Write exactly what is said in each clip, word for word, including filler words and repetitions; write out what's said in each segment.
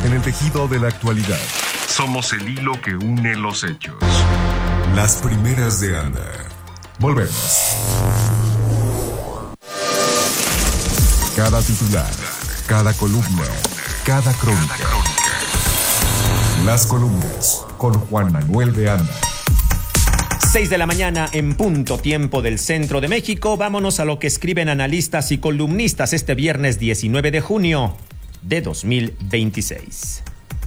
en el tejido de la actualidad. Somos el hilo que une los hechos. Las primeras de Anda. Volvemos. Cada titular, cada columna, cada crónica. Las columnas con Juan Manuel de Anda. seis de la mañana en punto, tiempo del centro de México. Vámonos a lo que escriben analistas y columnistas este viernes diecinueve de junio de dos mil veintiséis.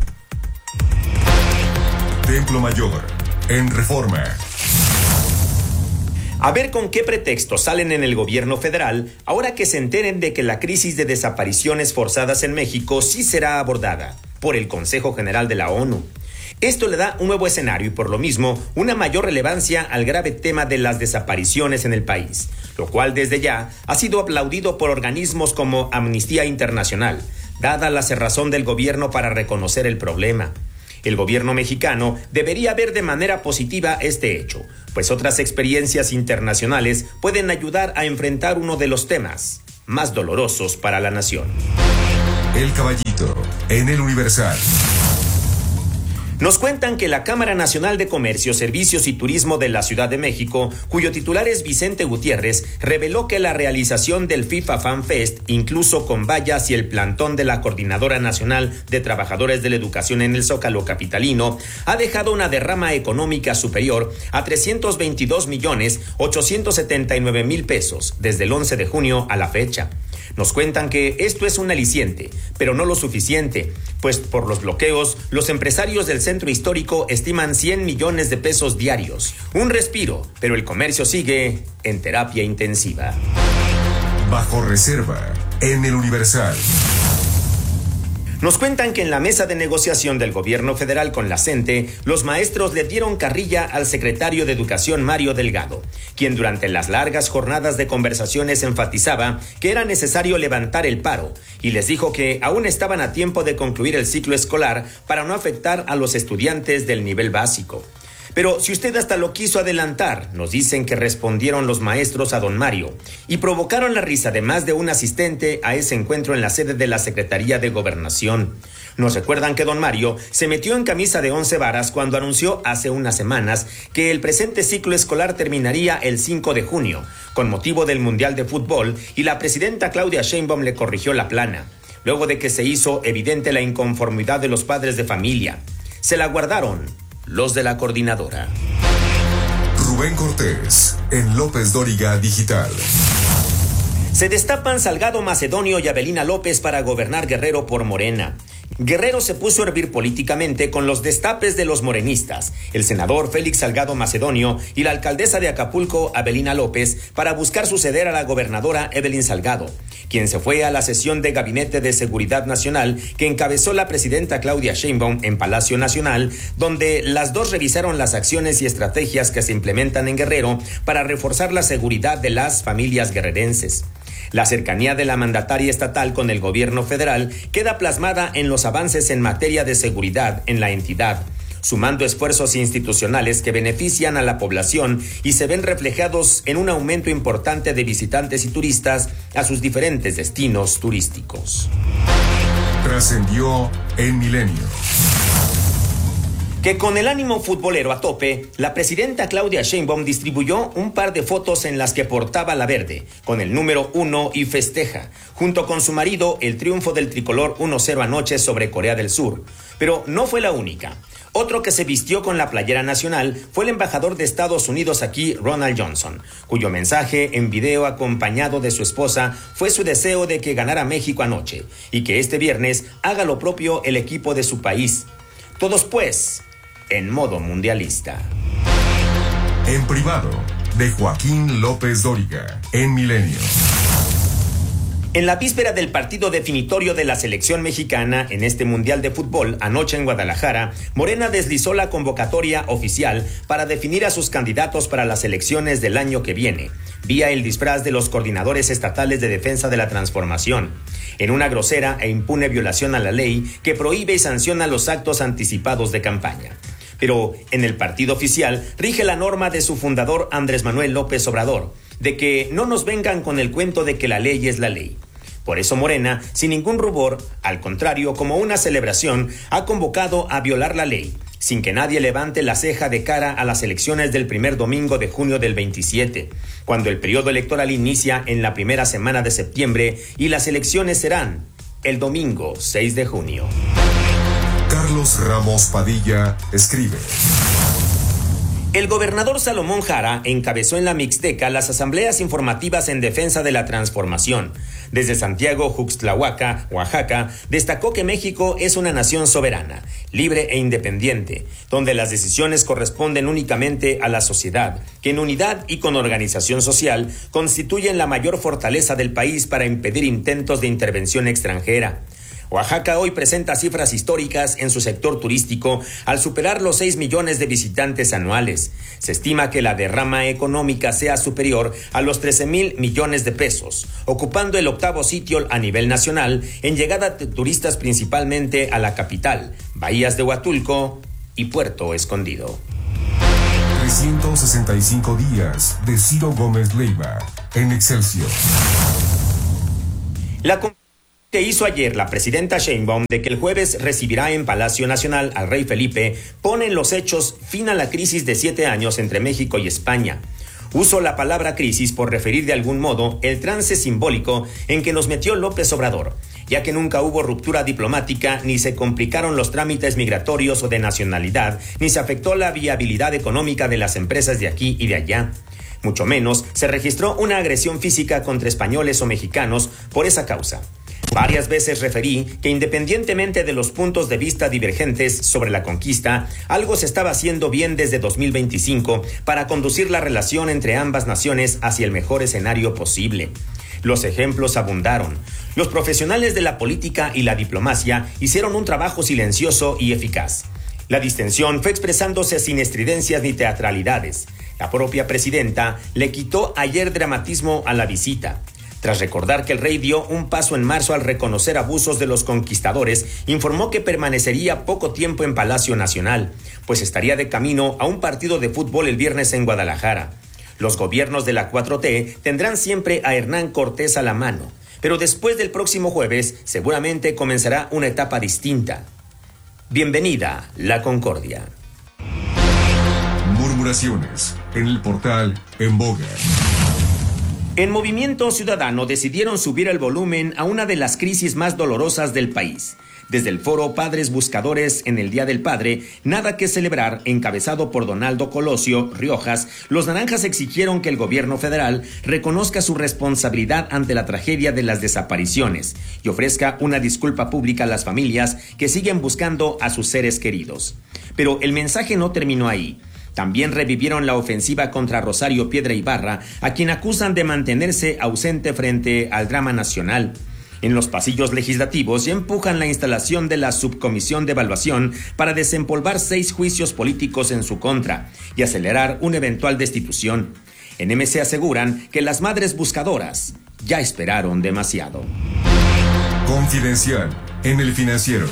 Templo Mayor, en Reforma. A ver con qué pretexto salen en el gobierno federal ahora que se enteren de que la crisis de desapariciones forzadas en México sí será abordada por el Consejo General de la ONU. Esto le da un nuevo escenario y por lo mismo una mayor relevancia al grave tema de las desapariciones en el país, lo cual desde ya ha sido aplaudido por organismos como Amnistía Internacional, dada la cerrazón del gobierno para reconocer el problema. El gobierno mexicano debería ver de manera positiva este hecho, pues otras experiencias internacionales pueden ayudar a enfrentar uno de los temas más dolorosos para la nación. El Caballito, en el Universal. Nos cuentan que la Cámara Nacional de Comercio, Servicios y Turismo de la Ciudad de México, cuyo titular es Vicente Gutiérrez, reveló que la realización del FIFA Fan Fest, incluso con vallas y el plantón de la Coordinadora Nacional de Trabajadores de la Educación en el Zócalo capitalino, ha dejado una derrama económica superior a trescientos veintidós millones ochocientos setenta y nueve mil pesos desde el once de junio a la fecha. Nos cuentan que esto es un aliciente, pero no lo suficiente, pues por los bloqueos, los empresarios del centro histórico estiman cien millones de pesos diarios. Un respiro, pero el comercio sigue en terapia intensiva. Bajo reserva, en el Universal. Nos cuentan que en la mesa de negociación del gobierno federal con la CENTE, los maestros le dieron carrilla al secretario de Educación Mario Delgado, quien durante las largas jornadas de conversaciones enfatizaba que era necesario levantar el paro y les dijo que aún estaban a tiempo de concluir el ciclo escolar para no afectar a los estudiantes del nivel básico. Pero si usted hasta lo quiso adelantar, nos dicen que respondieron los maestros a don Mario y provocaron la risa de más de un asistente a ese encuentro en la sede de la Secretaría de Gobernación. Nos recuerdan que don Mario se metió en camisa de once varas cuando anunció hace unas semanas que el presente ciclo escolar terminaría el cinco de junio, con motivo del Mundial de Fútbol, y la presidenta Claudia Sheinbaum le corrigió la plana, luego de que se hizo evidente la inconformidad de los padres de familia. Se la guardaron los de la coordinadora. Rubén Cortés, en López Dóriga Digital. Se destapan Salgado Macedonio y Avelina López para gobernar Guerrero por Morena. Guerrero se puso a hervir políticamente con los destapes de los morenistas, el senador Félix Salgado Macedonio y la alcaldesa de Acapulco, Avelina López, para buscar suceder a la gobernadora Evelyn Salgado, quien se fue a la sesión de Gabinete de Seguridad Nacional que encabezó la presidenta Claudia Sheinbaum en Palacio Nacional, donde las dos revisaron las acciones y estrategias que se implementan en Guerrero para reforzar la seguridad de las familias guerrerenses. La cercanía de la mandataria estatal con el gobierno federal queda plasmada en los avances en materia de seguridad en la entidad, sumando esfuerzos institucionales que benefician a la población y se ven reflejados en un aumento importante de visitantes y turistas a sus diferentes destinos turísticos. Trascendió en Milenio. Que con el ánimo futbolero a tope, la presidenta Claudia Sheinbaum distribuyó un par de fotos en las que portaba la verde, con el número uno y festeja, junto con su marido, el triunfo del tricolor uno cero anoche sobre Corea del Sur. Pero no fue la única. Otro que se vistió con la playera nacional fue el embajador de Estados Unidos aquí, Ronald Johnson, cuyo mensaje en video acompañado de su esposa fue su deseo de que ganara México anoche y que este viernes haga lo propio el equipo de su país. Todos pues en modo mundialista. En privado, de Joaquín López Dóriga, en Milenio. En la víspera del partido definitorio de la selección mexicana en este Mundial de Fútbol anoche en Guadalajara, Morena deslizó la convocatoria oficial para definir a sus candidatos para las elecciones del año que viene, vía el disfraz de los coordinadores estatales de defensa de la transformación, en una grosera e impune violación a la ley que prohíbe y sanciona los actos anticipados de campaña. Pero en el partido oficial rige la norma de su fundador Andrés Manuel López Obrador, de que no nos vengan con el cuento de que la ley es la ley. Por eso Morena, sin ningún rubor, al contrario, como una celebración, ha convocado a violar la ley, sin que nadie levante la ceja de cara a las elecciones del primer domingo de junio del veintisiete, cuando el periodo electoral inicia en la primera semana de septiembre y las elecciones serán el domingo seis de junio. Carlos Ramos Padilla escribe. El gobernador Salomón Jara encabezó en la Mixteca las asambleas informativas en defensa de la transformación. Desde Santiago Juxtlahuaca, Oaxaca, destacó que México es una nación soberana, libre e independiente, donde las decisiones corresponden únicamente a la sociedad, que en unidad y con organización social constituyen la mayor fortaleza del país para impedir intentos de intervención extranjera. Oaxaca hoy presenta cifras históricas en su sector turístico al superar los seis millones de visitantes anuales. Se estima que la derrama económica sea superior a los trece mil millones de pesos, ocupando el octavo sitio a nivel nacional en llegada de turistas principalmente a la capital, Bahías de Huatulco y Puerto Escondido. trescientos sesenta y cinco días de Ciro Gómez Leiva en Excelsior. La que hizo ayer la presidenta Sheinbaum de que el jueves recibirá en Palacio Nacional al rey Felipe pone en los hechos fin a la crisis de siete años entre México y España. Uso la palabra crisis por referir de algún modo el trance simbólico en que nos metió López Obrador, ya que nunca hubo ruptura diplomática, ni se complicaron los trámites migratorios o de nacionalidad, ni se afectó la viabilidad económica de las empresas de aquí y de allá. Mucho menos se registró una agresión física contra españoles o mexicanos por esa causa. Varias veces referí que independientemente de los puntos de vista divergentes sobre la conquista, algo se estaba haciendo bien desde dos mil veinticinco para conducir la relación entre ambas naciones hacia el mejor escenario posible. Los ejemplos abundaron. Los profesionales de la política y la diplomacia hicieron un trabajo silencioso y eficaz. La distensión fue expresándose sin estridencias ni teatralidades. La propia presidenta le quitó ayer dramatismo a la visita. Tras recordar que el rey dio un paso en marzo al reconocer abusos de los conquistadores, informó que permanecería poco tiempo en Palacio Nacional, pues estaría de camino a un partido de fútbol el viernes en Guadalajara. Los gobiernos de la cuatro T tendrán siempre a Hernán Cortés a la mano, pero después del próximo jueves seguramente comenzará una etapa distinta. Bienvenida, La Concordia. Murmuraciones en el portal En Boga. En Movimiento Ciudadano decidieron subir el volumen a una de las crisis más dolorosas del país. Desde el foro Padres Buscadores en el Día del Padre, Nada que Celebrar, encabezado por Donaldo Colosio Riojas, los naranjas exigieron que el gobierno federal reconozca su responsabilidad ante la tragedia de las desapariciones y ofrezca una disculpa pública a las familias que siguen buscando a sus seres queridos. Pero el mensaje no terminó ahí. También revivieron la ofensiva contra Rosario Piedra Ibarra, a quien acusan de mantenerse ausente frente al drama nacional. En los pasillos legislativos ya empujan la instalación de la subcomisión de evaluación para desempolvar seis juicios políticos en su contra y acelerar una eventual destitución. En M C aseguran que las madres buscadoras ya esperaron demasiado. Confidencial en El Financiero.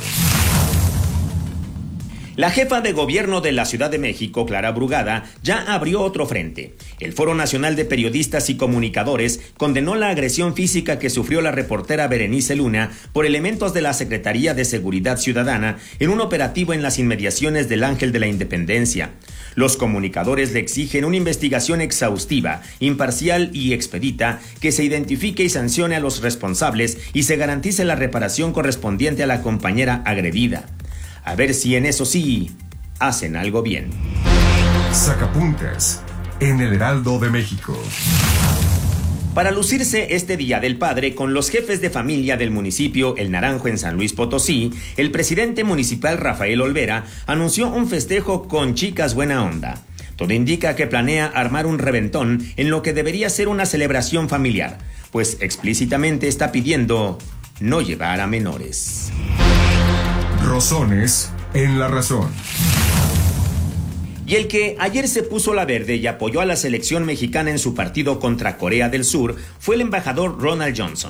La jefa de gobierno de la Ciudad de México, Clara Brugada, ya abrió otro frente. El Foro Nacional de Periodistas y Comunicadores condenó la agresión física que sufrió la reportera Berenice Luna por elementos de la Secretaría de Seguridad Ciudadana en un operativo en las inmediaciones del Ángel de la Independencia. Los comunicadores le exigen una investigación exhaustiva, imparcial y expedita, que se identifique y sancione a los responsables y se garantice la reparación correspondiente a la compañera agredida. A ver si en eso sí hacen algo bien. Sacapuntas en el Heraldo de México. Para lucirse este Día del Padre con los jefes de familia del municipio El Naranjo en San Luis Potosí, el presidente municipal Rafael Olvera anunció un festejo con chicas buena onda. Todo indica que planea armar un reventón en lo que debería ser una celebración familiar, pues explícitamente está pidiendo no llevar a menores. Rosones en la razón. Y el que ayer se puso la verde y apoyó a la selección mexicana en su partido contra Corea del Sur fue el embajador Ronald Johnson.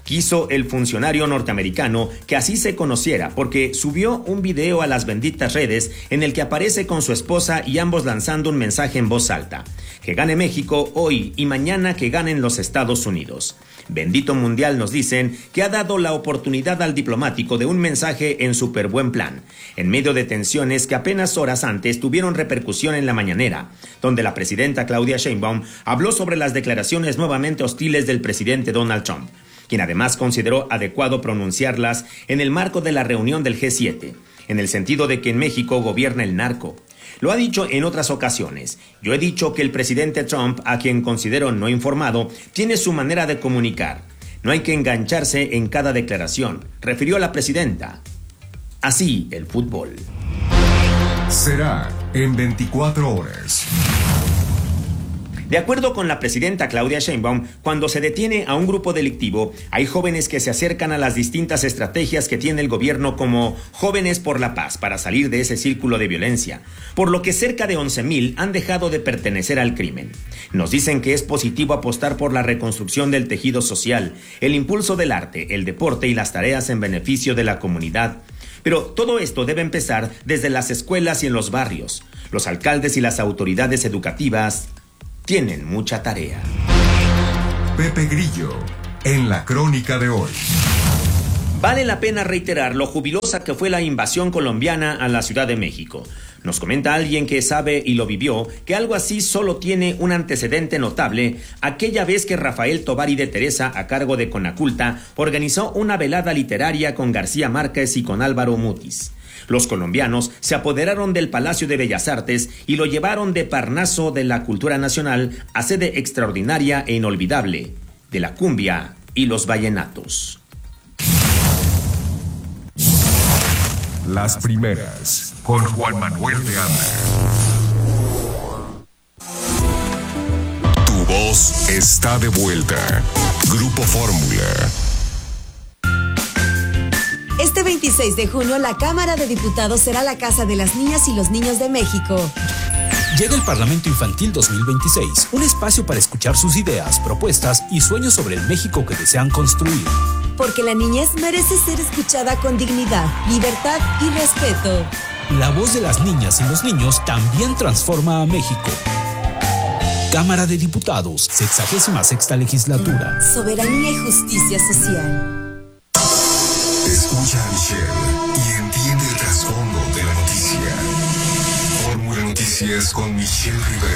Quiso el funcionario norteamericano que así se conociera porque subió un video a las benditas redes en el que aparece con su esposa y ambos lanzando un mensaje en voz alta. Que gane México hoy y mañana que ganen los Estados Unidos. Bendito Mundial, nos dicen, que ha dado la oportunidad al diplomático de un mensaje en súper buen plan, en medio de tensiones que apenas horas antes tuvieron repercusión en la mañanera, donde la presidenta Claudia Sheinbaum habló sobre las declaraciones nuevamente hostiles del presidente Donald Trump, quien además consideró adecuado pronunciarlas en el marco de la reunión del G siete, en el sentido de que en México gobierna el narco. Lo ha dicho en otras ocasiones. Yo he dicho que el presidente Trump, a quien considero no informado, tiene su manera de comunicar. No hay que engancharse en cada declaración, refirió la presidenta. Así el fútbol. Será en veinticuatro horas. De acuerdo con la presidenta Claudia Sheinbaum, cuando se detiene a un grupo delictivo, hay jóvenes que se acercan a las distintas estrategias que tiene el gobierno como Jóvenes por la Paz para salir de ese círculo de violencia, por lo que cerca de once mil han dejado de pertenecer al crimen. Nos dicen que es positivo apostar por la reconstrucción del tejido social, el impulso del arte, el deporte y las tareas en beneficio de la comunidad. Pero todo esto debe empezar desde las escuelas y en los barrios. Los alcaldes y las autoridades educativas tienen mucha tarea. Pepe Grillo, en la crónica de hoy. Vale la pena reiterar lo jubilosa que fue la invasión colombiana a la Ciudad de México. Nos comenta alguien que sabe y lo vivió que algo así solo tiene un antecedente notable aquella vez que Rafael Tovar y de Teresa, a cargo de Conaculta, organizó una velada literaria con García Márquez y con Álvaro Mutis. Los colombianos se apoderaron del Palacio de Bellas Artes y lo llevaron de Parnaso de la cultura nacional a sede extraordinaria e inolvidable de la cumbia y los vallenatos. Las primeras, con Juan Manuel de Anda. Tu voz está de vuelta. Grupo Fórmula. Este veintiséis de junio, la Cámara de Diputados será la casa de las niñas y los niños de México. Llega el Parlamento Infantil dos mil veintiséis, un espacio para escuchar sus ideas, propuestas y sueños sobre el México que desean construir. Porque la niñez merece ser escuchada con dignidad, libertad y respeto. La voz de las niñas y los niños también transforma a México. Cámara de Diputados, sexagésima sexta legislatura. Soberanía y justicia social. Escucha a Michelle y entiende el trasfondo de la noticia. Fórmula Noticias con Michelle Rivera.